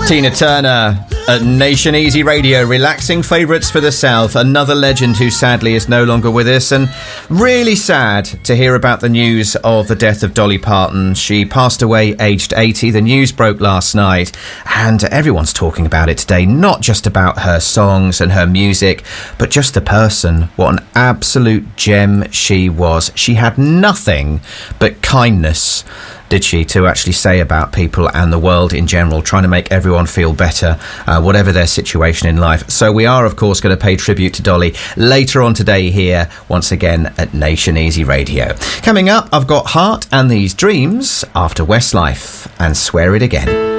Tina Turner at Nation Easy Radio, relaxing favourites for the South. Another legend who sadly is no longer with us, and really sad to hear about the news of the death of Dolly Parton. She passed away aged 80. The news broke last night, and everyone's talking about it today. Not just about her songs and her music, but just the person. What an absolute gem she was. She had nothing but kindness, did she, to actually say about people and the world in general, trying to make everyone feel better, whatever their situation in life. So we are, of course, going to pay tribute to Dolly later on today here, once again, at Nation Easy Radio. Coming up, I've got Heart and These Dreams after Westlife and Swear It Again.